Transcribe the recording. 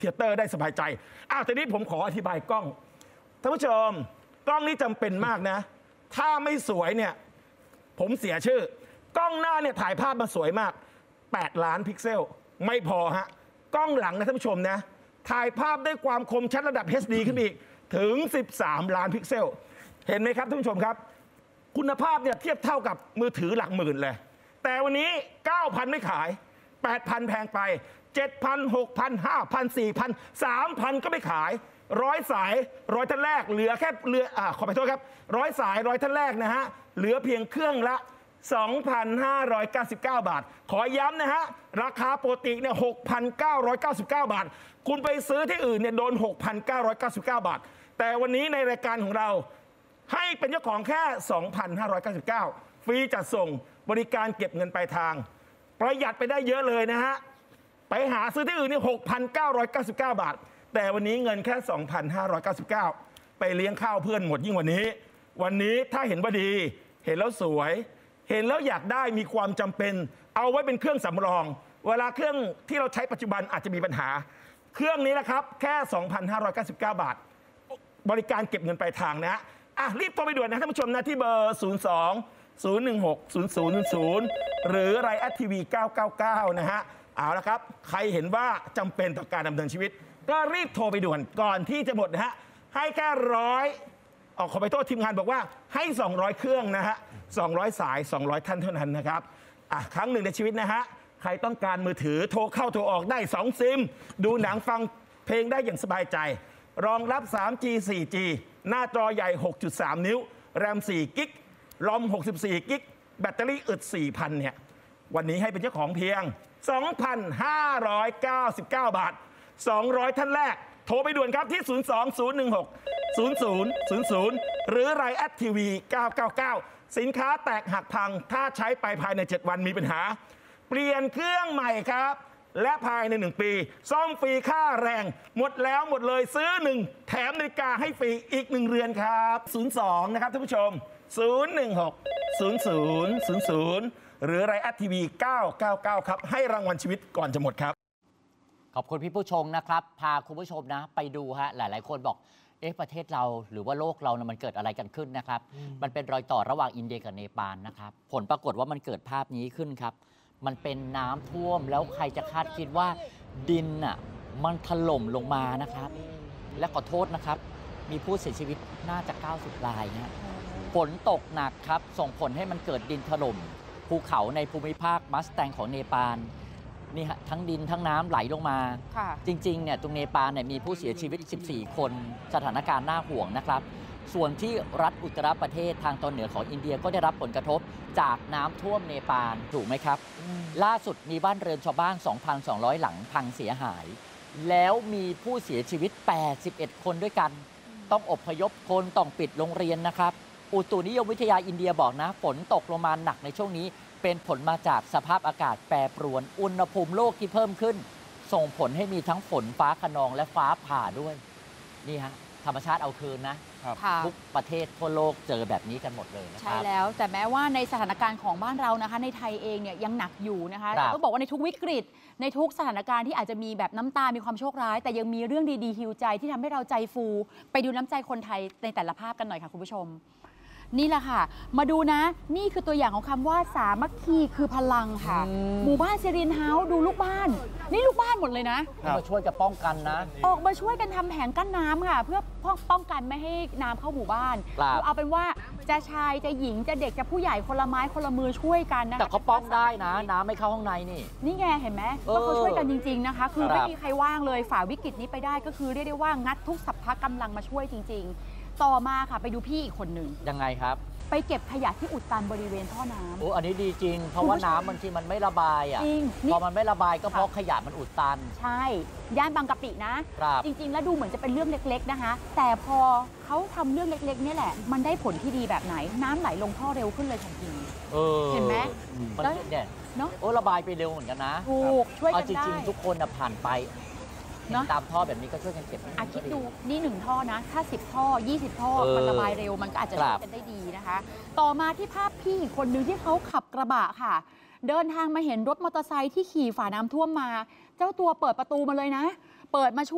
เทเตอร์ได้สบายใจทีนี้ผมขออธิบายกล้องท่านผู้ชมกล้องนี้จำเป็นมากนะถ้าไม่สวยเนี่ยผมเสียชื่อกล้องหน้าเนี่ยถ่ายภาพมาสวยมาก8 ล้านพิกเซลไม่พอฮะกล้องหลังนะท่านผู้ชมนะถ่ายภาพได้ความคมชัดระดับ HD ขึ้นอีกถึง13 ล้านพิกเซลเห็นไหมครับท่านผู้ชมครับคุณภาพเนี่ยเทียบเท่ากับมือถือหลักหมื่นเลยแต่วันนี้ 9,000 ไม่ขาย 8,000 แพงไป 7,000 6,000 5,000 4,000 3,000 ก็ไม่ขาย100 สาย100 ท่านแรกเหลือแค่ขอไปโทษครับ100 สาย100 ท่านแรกนะฮะเหลือเพียงเครื่องละ 2,599 บาทขอย้ำนะฮะราคาปกติเนี่ย 6,999 บาทคุณไปซื้อที่อื่นเนี่ยโดน 6,999 บาทแต่วันนี้ในรายการของเราให้เป็นเจ้าของแค่ 2,599 ฟรีจัดส่งบริการเก็บเงินปลายทางประหยัดไปได้เยอะเลยนะฮะไปหาซื้อที่อื่นนี่ 6,999 บาทแต่วันนี้เงินแค่ 2,599 ไปเลี้ยงข้าวเพื่อนหมดยิ่งวันนี้ถ้าเห็นว่าดีเห็นแล้วสวยเห็นแล้วอยากได้มีความจำเป็นเอาไว้เป็นเครื่องสำรองเวลาเครื่องที่เราใช้ปัจจุบันอาจจะมีปัญหาเครื่องนี้นะครับแค่ 2,599 บาทบริการเก็บเงินปลายทางนะรีบโทรไปด่วนนะท่านผู้ชมนะที่เบอร์ 02-016-0000 หรือไรแอดทีวี 999 นะฮะเอาละครับใครเห็นว่าจำเป็นต่อการดำเนินชีวิตก็รีบโทรไปด่วนก่อนที่จะหมดนะฮะให้แค่ขอไปโทษทีมงานบอกว่าให้200เครื่องนะฮะ200 สาย200 ท่านเท่านั้นนะครับครั้งหนึ่งในชีวิตนะฮะใครต้องการมือถือโทรเข้าโทรออกได้2ซิมดูหนังฟังเพลงได้อย่างสบายใจรองรับ 3G 4G หน้าจอใหญ่ 6.3 นิ้วแรม4กิกรอม64กิกแบตเตอรี่อึด 4,000 เนี่ยวันนี้ให้เป็นเจ้าของเพียง 2,599 บาท200 ท่านแรกโทรไปด่วนครับที่ 02-016-0000 หรือไรแอดทีวี 999 สินค้าแตกหักพังถ้าใช้ไปภายใน 7 วันมีปัญหาเปลี่ยนเครื่องใหม่ครับและภายใน1 ปีซ่อมฟรีค่าแรงหมดแล้วหมดเลยซื้อ1แถมนาฬิกาให้ฟรีอีก1เรือนครับ02นะครับท่านผู้ชม016-0000 หรือไรแอดทีวี 999 ครับให้รางวัลชีวิตก่อนจะหมดครับขอบคุณพี่ผู้ชมนะครับพาคุณผู้ชมนะไปดูฮะหลายๆคนบอกประเทศเราหรือว่าโลกเรานะมันเกิดอะไรกันขึ้นนะครับมันเป็นรอยต่อระหว่างอินเดียกับเนปาลนะครับผลปรากฏว่ามันเกิดภาพนี้ขึ้นครับมันเป็นน้ำท่วมแล้วใครจะคาดคิดว่าดินน่ะมันถล่มลงมานะครับและขอโทษนะครับมีผู้เสียชีวิตน่าจะ90 รายนะฝนตกหนักครับส่งผลให้มันเกิดดินถล่มภูเขาในภูมิภาคมัสแตงของเนปาลนี่ฮะทั้งดินทั้งน้ำไหลลงมาจริงๆเนี่ยตรงเนปาลเนี่ยมีผู้เสียชีวิต14 คนสถานการณ์น่าห่วงนะครับส่วนที่รัฐอุตตรประเทศทางตอนเหนือของอินเดียก็ได้รับผลกระทบจากน้ำท่วมเนปาลถูกไหมครับล่าสุดมีบ้านเรือนชาวบ้าน 2,200 หลังพังเสียหายแล้วมีผู้เสียชีวิต81 คนด้วยกันต้องอพยพคนต้องปิดโรงเรียนนะครับอุตุนิยมวิทยาอินเดียบอกนะฝนตกลงมาหนักในช่วงนี้เป็นผลมาจากสภาพอากาศแปรปรวนอุณหภูมิโลกที่เพิ่มขึ้นส่งผลให้มีทั้งฝนฟ้าคะนองและฟ้าผ่าด้วยนี่ฮะธรรมชาติเอาคืนนะทุกประเทศทั่วโลกเจอแบบนี้กันหมดเลยนะครับใช่แล้วแต่แม้ว่าในสถานการณ์ของบ้านเรานะคะในไทยเองเนี่ยยังหนักอยู่นะคะแต่ต้องบอกว่าในทุกวิกฤตในทุกสถานการณ์ที่อาจจะมีแบบน้ำตามีความโชคร้ายแต่ยังมีเรื่องดีๆฮีลใจที่ทำให้เราใจฟูไปดูน้ำใจคนไทยในแต่ละภาพกันหน่อยค่ะคุณผู้ชมนี่แหละค่ะมาดูนะนี่คือตัวอย่างของคำว่าสามัคคีคือพลังค่ะหมู่บ้านเซรีนเฮาส์ดูลูกบ้านนี่ลูกบ้านหมดเลยนะมาช่วยจะป้องกันนะออกมาช่วยกันทำแผงกั้นน้ำค่ะเพื่อป้องกันไม่ให้น้ำเข้าหมู่บ้านเอาเป็นว่าจะชายจะหญิงจะเด็กจะผู้ใหญ่คนละไม้คนละมือช่วยกันนะคะแต่เขาป้องได้นะน้ำไม่เข้าข้างในนี่ไงเห็นไหมว่าเขาช่วยกันจริงๆนะคะคือไม่มีใครว่างเลยฝ่าวิกฤตนี้ไปได้ก็คือเรียกได้ว่างัดทุกสรรพกำลังมาช่วยจริงๆต่อมาค่ะไปดูพี่อีกคนหนึ่งยังไงครับไปเก็บขยะที่อุดตันบริเวณท่อน้ำอันนี้ดีจริงเพราะว่าน้ำบางทีมันไม่ระบายอ่ะพอมันไม่ระบายก็เพราะขยะมันอุดตันใช่ย่านบางกะปินะจริงๆแล้วดูเหมือนจะเป็นเรื่องเล็กๆนะคะแต่พอเขาทำเรื่องเล็กๆนี่แหละมันได้ผลที่ดีแบบไหนน้ำไหลลงท่อเร็วขึ้นเลยทันทีเห็นไหมแล้วเนี่ยเนาะระบายไปเร็วเหมือนกันนะถูกช่วยกันได้จริงๆทุกคนผ่านไปตามท่อแบบนี้ก็ช่วยกันเก็บคิดดูนี่1ท่อนะถ้า10ท่อ20ท่อมันระบายเร็วมันก็อาจจะช่วยกันได้ดีนะคะต่อมาที่ภาพพี่อีกคนนึงที่เขาขับกระบะค่ะเดินทางมาเห็นรถมอเตอร์ไซค์ที่ขี่ฝ่าน้ำท่วมมาเจ้าตัวเปิดประตูมาเลยนะเปิดมาช่วย